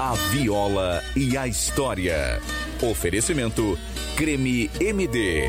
A viola e a história. Oferecimento Creme MD.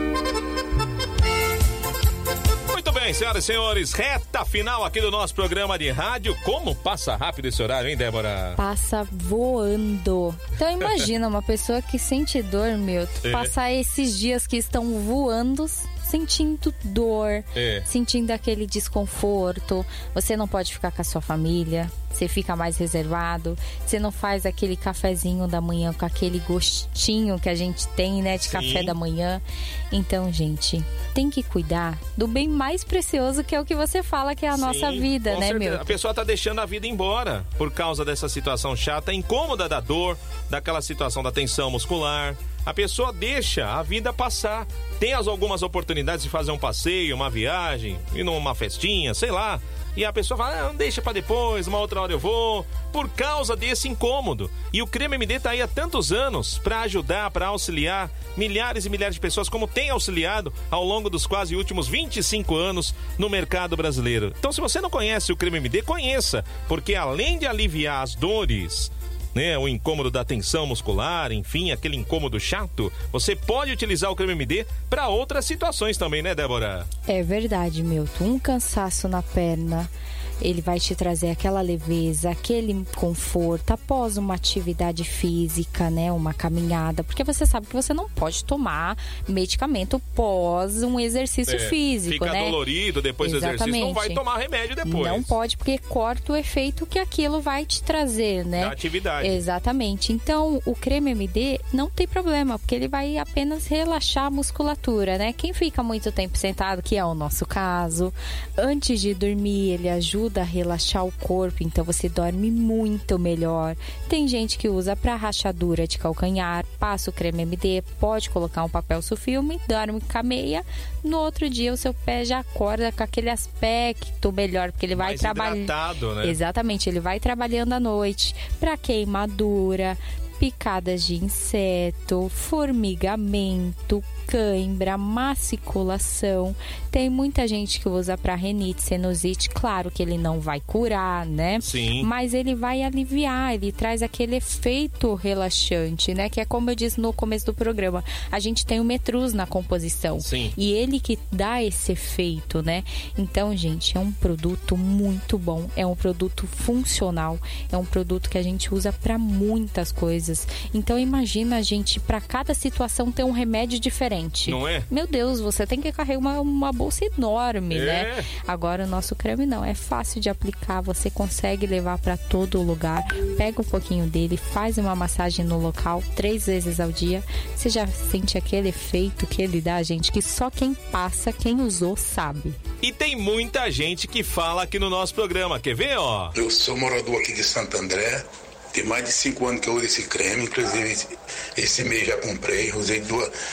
Muito bem, senhoras e senhores, reta final aqui do nosso programa de rádio. Como passa rápido esse horário, hein, Débora? Passa voando. Então imagina uma pessoa que sente dor, meu, passar esses dias que estão voando, sentindo dor, sentindo aquele desconforto. Você não pode ficar com a sua família, você fica mais reservado, você não faz aquele cafezinho da manhã com aquele gostinho que a gente tem, né, de café da manhã. Então, gente, tem que cuidar do bem mais precioso, que é o que você fala, que é a nossa vida, né, certeza. meu? A pessoa tá deixando a vida embora por causa dessa situação chata, incômoda da dor, daquela situação da tensão muscular. A pessoa deixa a vida passar. Tem algumas oportunidades de fazer um passeio, uma viagem, ir numa festinha, sei lá. E a pessoa fala, deixa pra depois, uma outra hora eu vou. Por causa desse incômodo. E o Creme MD tá aí há tantos anos pra ajudar, pra auxiliar milhares e milhares de pessoas, como tem auxiliado ao longo dos quase últimos 25 anos no mercado brasileiro. Então, se você não conhece o Creme MD, conheça. Porque além de aliviar as dores, né, o incômodo da tensão muscular, enfim, aquele incômodo chato, você pode utilizar o Creme MD para outras situações também, né, Débora? É verdade, Milton. Um cansaço na perna, ele vai te trazer aquela leveza, aquele conforto após uma atividade física, né? Uma caminhada, porque você sabe que você não pode tomar medicamento pós um exercício físico, fica né? Fica dolorido depois do exercício, não vai tomar remédio depois. Não pode, porque corta o efeito que aquilo vai te trazer, né? Da atividade. Exatamente. Então, o Creme MD não tem problema, porque ele vai apenas relaxar a musculatura, né? Quem fica muito tempo sentado, que é o nosso caso, antes de dormir, ele ajuda a relaxar o corpo, então você dorme muito melhor. Tem gente que usa para rachadura de calcanhar, passa o Creme MD, pode colocar um papel sulfilme, dorme com a meia, no outro dia o seu pé já acorda com aquele aspecto melhor, porque ele vai trabalhando, né? Exatamente, ele vai trabalhando à noite para queimadura, picadas de inseto, formigamento, cãibra, maciculação. Tem muita gente que usa para renite, sinusite. Claro que ele não vai curar, né? Sim. Mas ele vai aliviar, ele traz aquele efeito relaxante, né? Que é como eu disse no começo do programa. A gente tem o Metrus na composição. Sim. E ele que dá esse efeito, né? Então, gente, é um produto muito bom. É um produto funcional. É um produto que a gente usa para muitas coisas. Então, imagina a gente, para cada situação, ter um remédio diferente. Não é? Meu Deus, você tem que carregar uma bolsa enorme, né? Agora o nosso creme não, é fácil de aplicar, você consegue levar para todo lugar. Pega um pouquinho dele, faz uma massagem no local 3 vezes ao dia. Você já sente aquele efeito que ele dá, gente, que só quem passa, quem usou, sabe. E tem muita gente que fala aqui no nosso programa, quer ver, ó? Eu sou morador aqui de Santo André. Tem mais de 5 anos que eu uso esse creme, inclusive esse mês já comprei, eu usei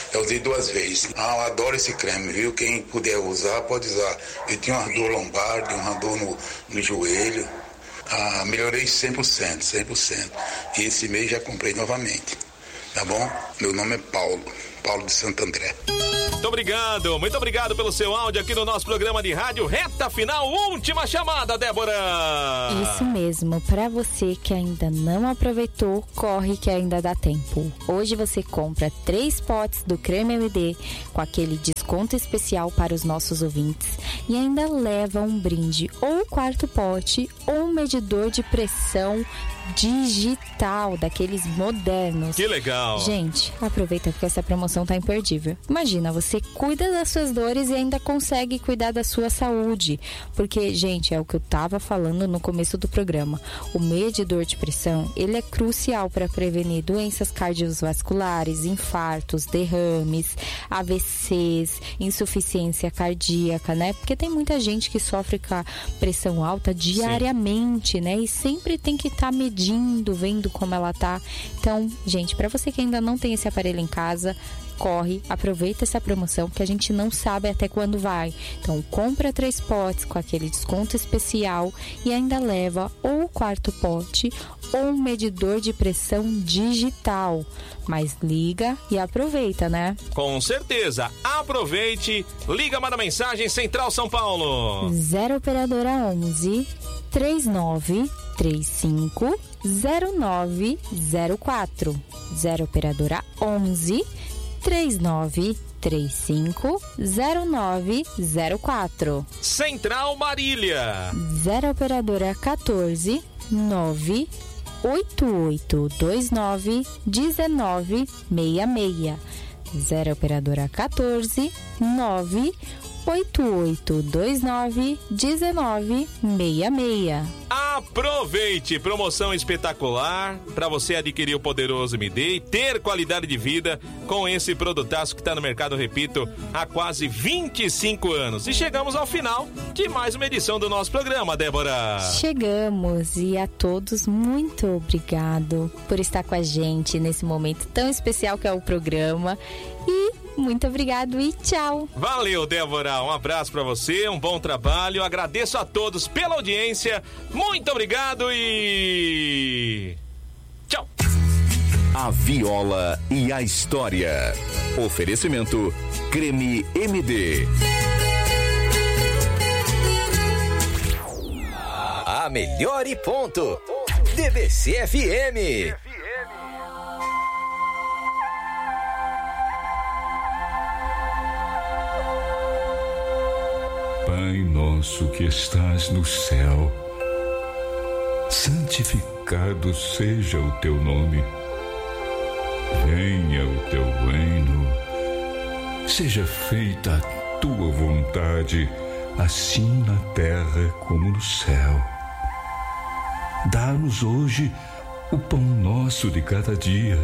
2 vezes. Eu adoro esse creme, viu? Quem puder usar, pode usar. Eu tinha uma dor lombar, uma dor no joelho, melhorei 100%. E esse mês já comprei novamente, tá bom? Meu nome é Paulo de Santo André. Muito obrigado pelo seu áudio aqui no nosso programa de rádio. Reta final, última chamada, Débora! Isso mesmo, para você que ainda não aproveitou, corre que ainda dá tempo. Hoje você compra 3 potes do Creme MD com aquele desconto especial para os nossos ouvintes e ainda leva um brinde, ou o 4º pote, ou um medidor de pressão digital, daqueles modernos. Que legal! Gente, aproveita porque essa promoção tá imperdível. Imagina, você cuida das suas dores e ainda consegue cuidar da sua saúde. Porque, gente, é o que eu tava falando no começo do programa. O medidor de pressão, ele é crucial para prevenir doenças cardiovasculares, infartos, derrames, AVCs, insuficiência cardíaca, né? Porque tem muita gente que sofre com a pressão alta diariamente, né? E sempre tem que estar medindo, vendo como ela tá. Então, gente, para você que ainda não tem esse aparelho em casa, corre, aproveita essa promoção que a gente não sabe até quando vai. Então, compra 3 potes com aquele desconto especial e ainda leva ou o 4º pote ou um medidor de pressão digital. Mas liga e aproveita, né? Com certeza, aproveite. Liga, manda mensagem, Central São Paulo. 0 operadora 11 39 3935-0904. 0 operadora 11 3935-0904. Central Marília. 0 operadora 14 98829-1966. 0 operadora 14 98829-1966. Aproveite! Promoção espetacular para você adquirir o poderoso MD e ter qualidade de vida com esse produtaço que está no mercado, repito, há quase 25 anos. E chegamos ao final de mais uma edição do nosso programa, Débora. Chegamos, e a todos muito obrigado por estar com a gente nesse momento tão especial que é o programa. E muito obrigado e tchau. Valeu, Débora. Um abraço pra você, um bom trabalho. Agradeço a todos pela audiência. Muito obrigado e tchau. A Viola e a História. Oferecimento Creme MD. A melhor e ponto. DBC FM. Pai nosso que estás no céu, santificado seja o teu nome. Venha o teu reino, seja feita a tua vontade, assim na terra como no céu. Dá-nos hoje o pão nosso de cada dia.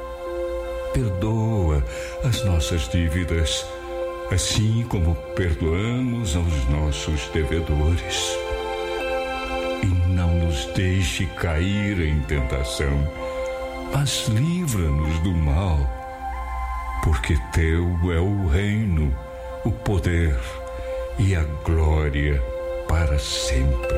Perdoa as nossas dívidas, assim como perdoamos aos nossos devedores. E não nos deixe cair em tentação, mas livra-nos do mal, porque teu é o reino, o poder e a glória para sempre.